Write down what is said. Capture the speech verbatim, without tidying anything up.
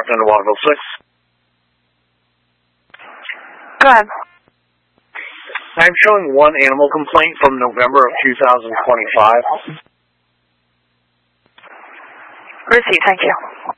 Captain to Waterville six. Go ahead. I'm showing one animal complaint from November of two thousand twenty-five. Receipt, thank you.